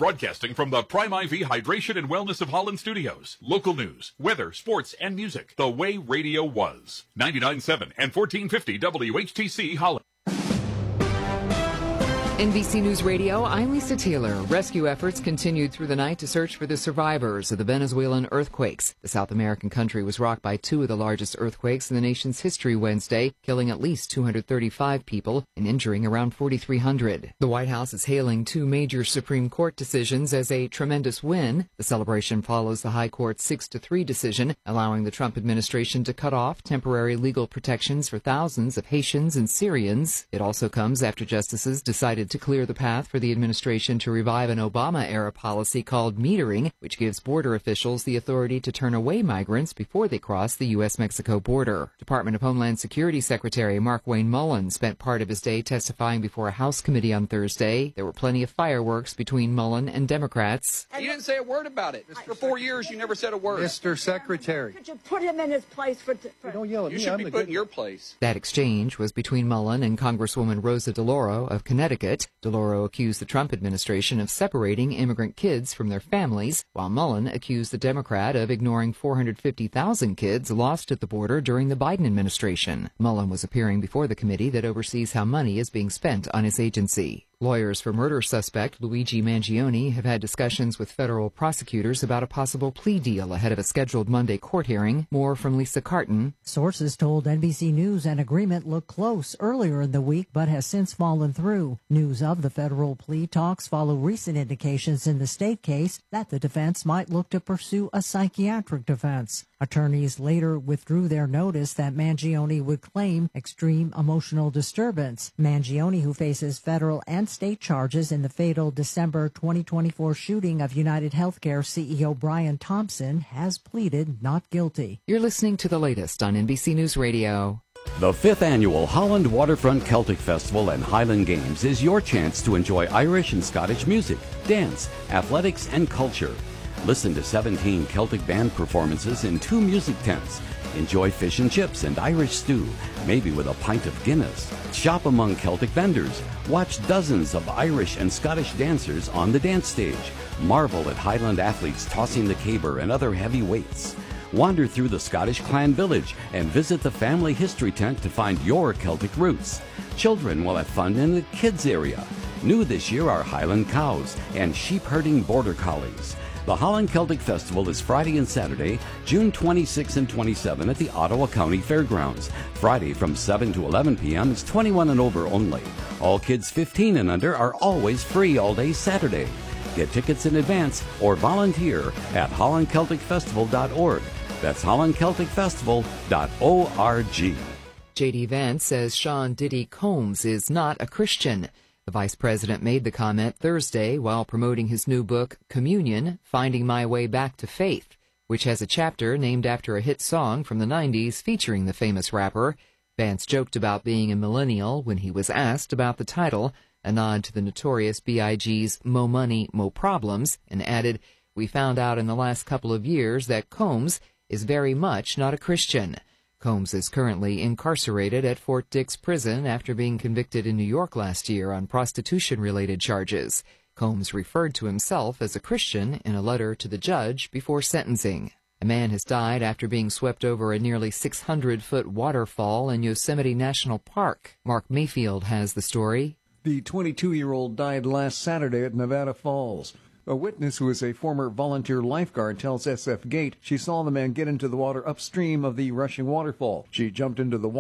Broadcasting from the Prime IV Hydration and Wellness of Holland Studios. Local news, weather, sports, and music. The way radio was. 99.7 and 1450 WHTC Holland. NBC News Radio, I'm Lisa Taylor. Rescue efforts continued through the night to search for the survivors of the Venezuelan earthquakes. The South American country was rocked by two of the largest earthquakes in the nation's history Wednesday, killing at least 235 people and injuring around 4,300. The White House is hailing two major Supreme Court decisions as a tremendous win. The celebration follows the High Court's 6-3 decision, allowing the Trump administration to cut off temporary legal protections for thousands of Haitians and Syrians. It also comes after justices decided to clear the path for the administration to revive an Obama-era policy called metering, which gives border officials the authority to turn away migrants before they cross the U.S.-Mexico border. Department of Homeland Security Secretary Markwayne Mullin spent part of his day testifying before a House committee on Thursday. There were plenty of fireworks between Mullin and Democrats. You didn't say a word about it. For 4 years, you never said a word. Mr. Secretary. Could you put him in his place for Don't yell at You me. should I'm be the put in good- your place. That exchange was between Mullin and Congresswoman Rosa DeLauro of Connecticut. DeLauro accused the Trump administration of separating immigrant kids from their families, while Mullin accused the Democrat of ignoring 450,000 kids lost at the border during the Biden administration. Mullin was appearing before the committee that oversees how money is being spent on his agency. Lawyers for murder suspect Luigi Mangione have had discussions with federal prosecutors about a possible plea deal ahead of a scheduled Monday court hearing. More from Lisa Carton. Sources told NBC News an agreement looked close earlier in the week but has since fallen through. News of the federal plea talks follow recent indications in the state case that the defense might look to pursue a psychiatric defense. Attorneys later withdrew their notice that Mangione would claim extreme emotional disturbance. Mangione, who faces federal and state charges in the fatal December 2024 shooting of United Healthcare CEO Brian Thompson, has pleaded not guilty. You're listening to the latest on NBC News Radio. The 5th Annual Holland Waterfront Celtic Festival and Highland Games is your chance to enjoy Irish and Scottish music, dance, athletics, and culture. Listen to 17 Celtic band performances in 2 music tents. Enjoy fish and chips and Irish stew, maybe with a pint of Guinness. Shop among Celtic vendors. Watch dozens of Irish and Scottish dancers on the dance stage. Marvel at Highland athletes tossing the caber and other heavy weights. Wander through the Scottish clan village and visit the family history tent to find your Celtic roots. Children will have fun in the kids area. New this year are Highland cows and sheep herding border collies. The Holland Celtic Festival is Friday and Saturday, June 26 and 27 at the Ottawa County Fairgrounds. Friday from 7 to 11 p.m. is 21 and over only. All kids 15 and under are always free all day Saturday. Get tickets in advance or volunteer at hollandcelticfestival.org. That's hollandcelticfestival.org. J.D. Vance says Sean Diddy Combs is not a Christian. The vice president made the comment Thursday while promoting his new book, Communion, Finding My Way Back to Faith, which has a chapter named after a hit song from the 90s featuring the famous rapper. Vance joked about being a millennial when he was asked about the title, a nod to the notorious B.I.G.'s Mo Money, Mo Problems, and added, "We found out in the last couple of years that Combs is very much not a Christian." Combs is currently incarcerated at Fort Dix Prison after being convicted in New York last year on prostitution-related charges. Combs referred to himself as a Christian in a letter to the judge before sentencing. A man has died after being swept over a nearly 600-foot waterfall in Yosemite National Park. Mark Mayfield has the story. The 22-year-old died last Saturday at Nevada Falls. A witness who is a former volunteer lifeguard tells SF Gate she saw the man get into the water upstream of the rushing waterfall. She jumped into the water